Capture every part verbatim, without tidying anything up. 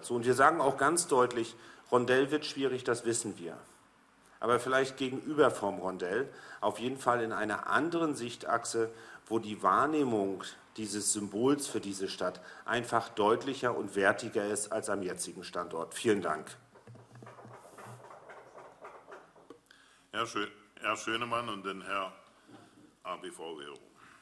dazu. Und wir sagen auch ganz deutlich, Rondell wird schwierig, das wissen wir. Aber vielleicht gegenüber vom Rondell, auf jeden Fall in einer anderen Sichtachse, wo die Wahrnehmung dieses Symbols für diese Stadt einfach deutlicher und wertiger ist als am jetzigen Standort. Vielen Dank. Herr, Schö Herr Schönemann und dann Herr A B V-Lehrer.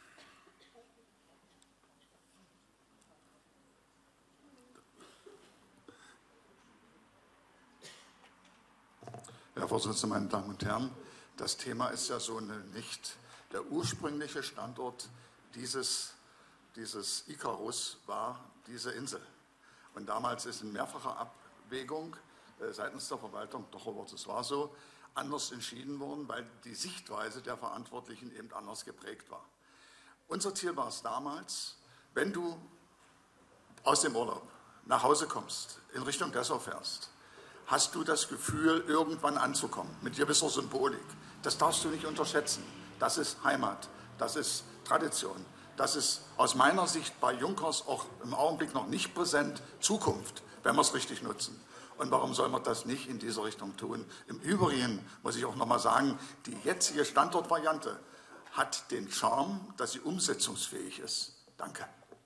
Herr Vorsitzender, meine Damen und Herren, das Thema ist ja so nicht der ursprüngliche Standort dieses, dieses Icarus war diese Insel. Und damals ist in mehrfacher Abwägung äh, seitens der Verwaltung, doch aber es war so, anders entschieden worden, weil die Sichtweise der Verantwortlichen eben anders geprägt war. Unser Ziel war es damals, wenn du aus dem Urlaub nach Hause kommst, in Richtung Dessau fährst, hast du das Gefühl, irgendwann anzukommen, mit gewisser Symbolik. Das darfst du nicht unterschätzen. Das ist Heimat, das ist Tradition, das ist aus meiner Sicht bei Junkers auch im Augenblick noch nicht präsent, Zukunft, wenn wir es richtig nutzen. Und warum soll man das nicht in dieser Richtung tun? Im Übrigen muss ich auch noch mal sagen, die jetzige Standortvariante hat den Charme, dass sie umsetzungsfähig ist. Danke.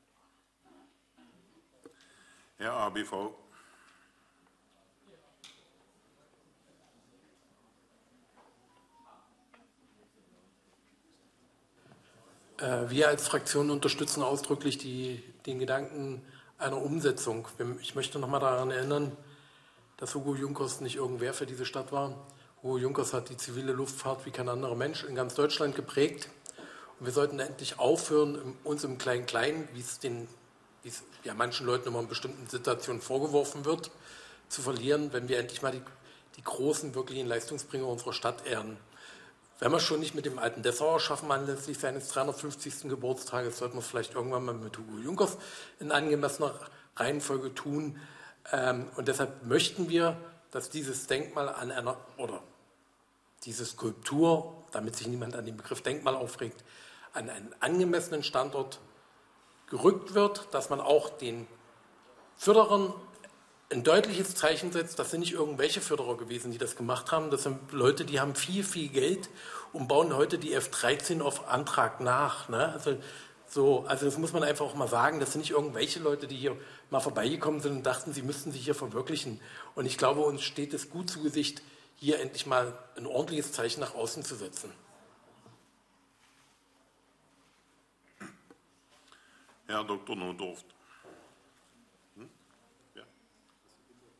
Herr A B V. Wir als Fraktion unterstützen ausdrücklich die, den Gedanken einer Umsetzung. Ich möchte noch mal daran erinnern, dass Hugo Junkers nicht irgendwer für diese Stadt war. Hugo Junkers hat die zivile Luftfahrt wie kein anderer Mensch in ganz Deutschland geprägt. Und wir sollten endlich aufhören, uns im Klein-Klein, wie es den, wie es ja manchen Leuten immer in bestimmten Situationen vorgeworfen wird, zu verlieren, wenn wir endlich mal die, die großen, wirklichen Leistungsbringer unserer Stadt ehren. Wenn wir schon nicht mit dem alten Dessauer schaffen, anlässlich seines dreihundertfünfzigsten Geburtstages, sollten wir es vielleicht irgendwann mal mit Hugo Junkers in angemessener Reihenfolge tun. Und deshalb möchten wir, dass dieses Denkmal an einer, oder diese Skulptur, damit sich niemand an den Begriff Denkmal aufregt, an einen angemessenen Standort gerückt wird, dass man auch den Förderern ein deutliches Zeichen setzt. Das sind nicht irgendwelche Förderer gewesen, die das gemacht haben. Das sind Leute, die haben viel, viel Geld und bauen heute die F dreizehn auf Antrag nach. Ne? Also, so, also das muss man einfach auch mal sagen. Das sind nicht irgendwelche Leute, die hier mal vorbeigekommen sind und dachten, sie müssten sich hier verwirklichen. Und ich glaube, uns steht es gut zu Gesicht, hier endlich mal ein ordentliches Zeichen nach außen zu setzen. Herr Doktor Nordorf.